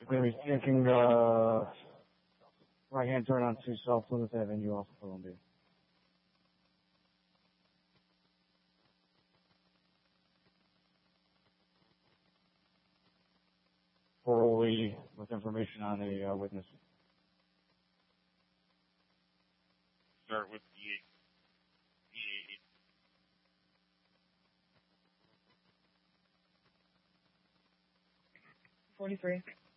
Maybe taking right-hand turn onto South Plymouth Avenue off of Columbia. Orally with information on a witness. Start with the 43.